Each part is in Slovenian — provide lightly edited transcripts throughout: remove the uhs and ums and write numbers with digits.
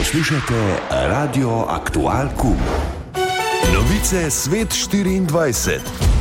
Poslušate Radio Aktual Kum. Novice Svet 24.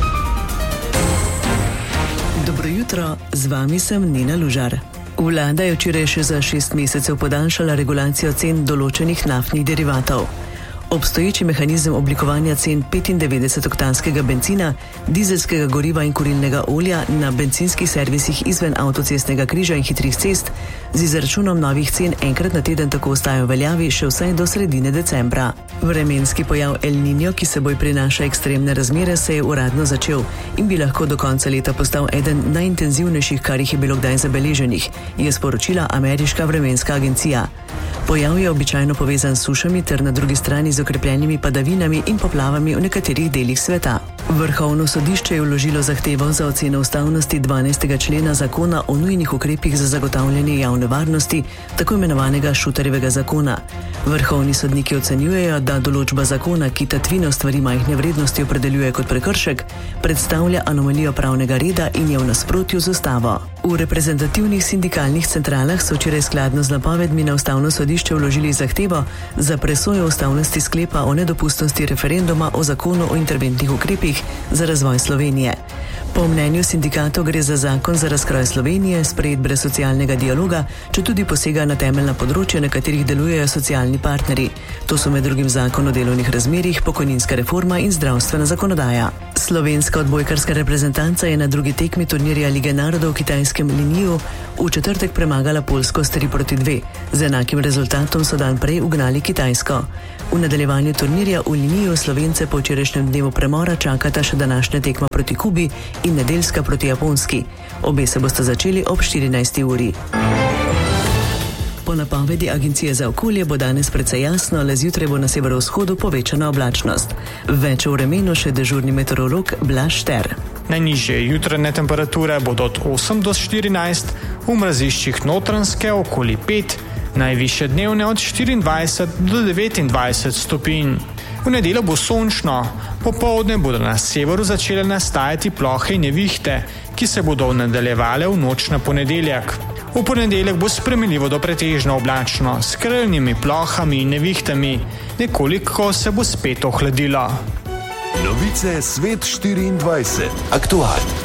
Dobro jutro, z vami sem Nina Lužar. Vlada je včeraj še za 6 mesecev podaljšala regulacijo cen določenih naftnih derivatov. Obstoječi mehanizem oblikovanja cen 95-oktanskega bencina, dizelskega goriva in kurilnega olja na bencinskih servisih izven avtocestnega križa in hitrih cest z izračunom novih cen enkrat na teden tako ostajajo veljavi še vsaj do sredine decembra. Vremenski pojav El Niño, ki seboj prinaša ekstremne razmere, se je uradno začel in bi lahko do konca leta postal eden najintenzivnejših, kar jih je bilo kdaj zabeleženih, je sporočila ameriška vremenska agencija. Pojav je običajno povezan s sušami ter na drugi strani z okrepljenimi padavinami in poplavami v nekaterih delih sveta. Vrhovno sodišče je vložilo zahtevo za oceno ustavnosti 12. člena zakona o nujnih ukrepih za zagotavljanje javne varnosti, tako imenovanega Šutarjevega zakona. Vrhovni sodniki ocenjujejo, da določba zakona, ki tatvino stvari majhne vrednosti opredeljuje kot prekršek, predstavlja anomalijo pravnega reda in je v nasprotju z ustavo. V reprezentativnih sindikalnih centralah so včeraj skladno z napovedmi na ustavno sodišče vložili zahtevo za presojo ustavnosti sklepa o nedopustnosti referenduma o zakonu o interventnih ukrepih za razvoj Slovenije. Po mnenju sindikatov gre za zakon za razkroj Slovenije, sprejet brez socialnega dialoga, četudi posega na temeljna področja, na katerih delujejo socialni partnerji. To so med drugim zakon o delovnih razmerjih, pokojninska reforma in zdravstvena zakonodaja. Slovenska odbojkarska reprezentanca je na drugi tekmi turnirja Lige narodov v kitajskem Liniju v četrtek premagala Poljsko s 3-2. Z enakim rezultatom so dan prej ugnali Kitajsko. V nadaljevanju turnirja v Liniju Slovence po včerajšnjem dnevu premora čakata še današnja tekma proti Kubi in nedeljska proti Japonski. Obe se bosta začeli ob 14. uri. Po napovedi Agencije za okolje bo danes precej jasno, le zjutraj bo na severovzhodu povečana oblačnost. Več o vremenu še dežurni meteorolog Blaž Šter. Najnižje jutranje temperature bodo od 8 do 14, v mraziščih Notranjske okoli 5, najvišje dnevne od 24 do 29 stopinj. V nedeljo bo sončno, popoldne bodo na severu začele nastajati plohe in nevihte, ki se bodo nadaljevale v noč na ponedeljek. V ponedeljek bo spremenljivo do pretežno oblačno, s krajnimi plohami in nevihtami, nekoliko se bo spet ohladilo. Novice Svet 24. Aktual.